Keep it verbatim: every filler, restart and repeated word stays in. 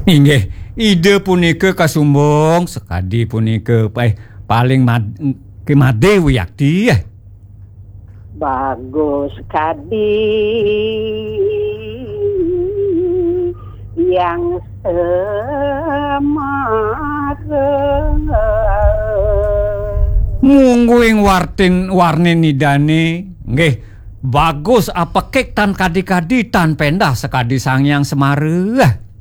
Inggih, ide punika kasumbung sekadi punika eh, paling mad kemade Wiyakti. Bagus kadi yang semareng. Munggu ing wartin warni nidane nggih bagus apa kek tan kadi-kadi tan pendah sekadi Sangyang Semar.